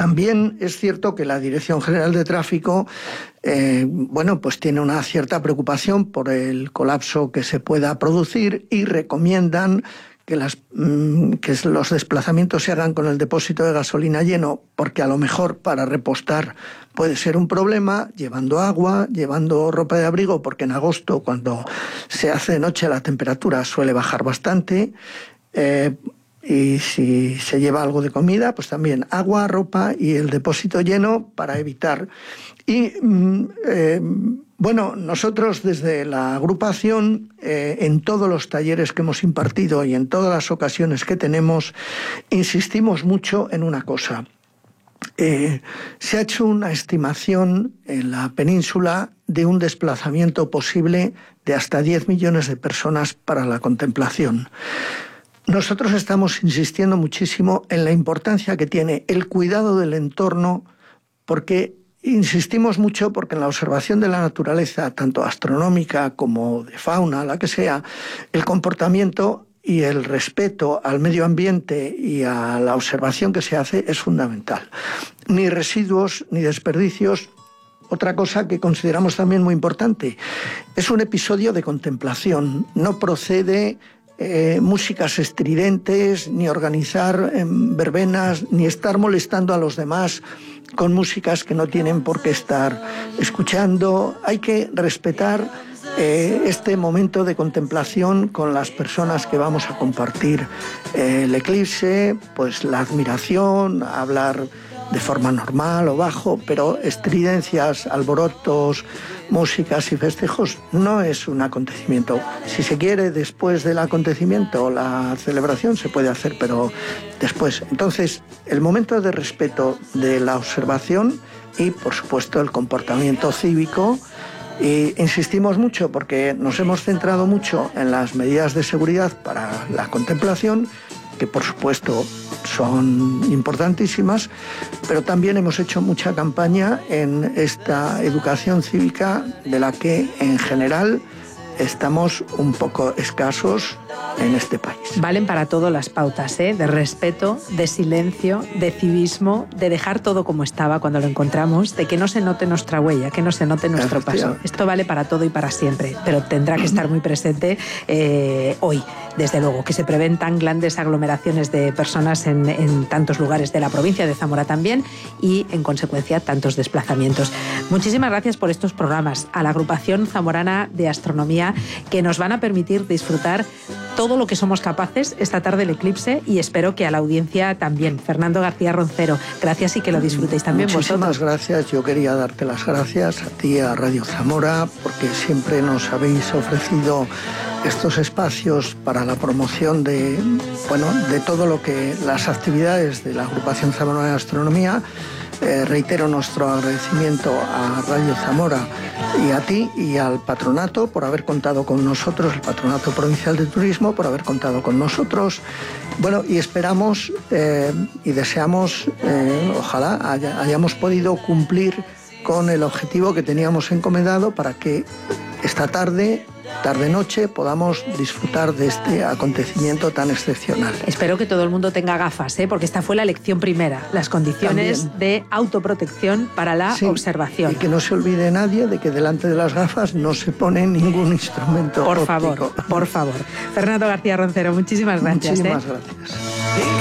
También es cierto que la Dirección General de Tráfico pues tiene una cierta preocupación por el colapso que se pueda producir y recomiendan que los desplazamientos se hagan con el depósito de gasolina lleno, porque a lo mejor para repostar puede ser un problema, llevando agua, llevando ropa de abrigo, porque en agosto, cuando se hace de noche, la temperatura suele bajar bastante. Y si se lleva algo de comida, pues también agua, ropa y el depósito lleno para evitar. Y nosotros desde la agrupación, en todos los talleres que hemos impartido y en todas las ocasiones que tenemos, insistimos mucho en una cosa. Se ha hecho una estimación en la península de un desplazamiento posible de hasta 10 millones de personas para la contemplación. Nosotros estamos insistiendo muchísimo en la importancia que tiene el cuidado del entorno, porque insistimos mucho porque en la observación de la naturaleza, tanto astronómica como de fauna, la que sea, el comportamiento y el respeto al medio ambiente y a la observación que se hace es fundamental. Ni residuos ni desperdicios. Otra cosa que consideramos también muy importante, es un episodio de contemplación, no procede músicas estridentes, ni organizar verbenas, ni estar molestando a los demás con músicas que no tienen por qué estar escuchando. Hay que respetar este momento de contemplación con las personas que vamos a compartir el eclipse, pues la admiración, hablar de forma normal o bajo, pero estridencias, alborotos, músicas y festejos no es un acontecimiento. Si se quiere, después del acontecimiento, la celebración se puede hacer, pero después. Entonces, el momento de respeto de la observación y, por supuesto, el comportamiento cívico. Y insistimos mucho porque nos hemos centrado mucho en las medidas de seguridad para la contemplación, que por supuesto son importantísimas, pero también hemos hecho mucha campaña en esta educación cívica de la que en general estamos un poco escasos en este país. Valen para todo las pautas, de respeto, de silencio, de civismo, de dejar todo como estaba cuando lo encontramos, de que no se note nuestra huella, que no se note nuestro paso. Esto vale para todo y para siempre, pero tendrá que estar muy presente hoy, desde luego, que se prevén tan grandes aglomeraciones de personas en tantos lugares de la provincia de Zamora también y, en consecuencia, tantos desplazamientos. Muchísimas gracias por estos programas, a la Agrupación Zamorana de Astronomía, que nos van a permitir disfrutar todo lo que somos capaces esta tarde del eclipse, y espero que a la audiencia también. Fernando García Roncero, gracias y que lo disfrutéis también vosotros. Muchísimas gracias. Yo quería darte las gracias a ti, a Radio Zamora, porque siempre nos habéis ofrecido estos espacios para la promoción de todo lo que las actividades de la Agrupación Zamorana de Astronomía. Reitero nuestro agradecimiento a Radio Zamora y a ti y al patronato por haber contado con nosotros, el Patronato Provincial de Turismo, por haber contado con nosotros. Y esperamos y deseamos, ojalá hayamos podido cumplir con el objetivo que teníamos encomendado para que esta tarde-noche podamos disfrutar de este acontecimiento tan excepcional. Espero que todo el mundo tenga gafas, porque esta fue la lección primera, las condiciones también de autoprotección para la observación. Y que no se olvide nadie de que delante de las gafas no se pone ningún instrumento óptico. Por favor. Fernando García Roncero, muchísimas gracias. Muchísimas gracias.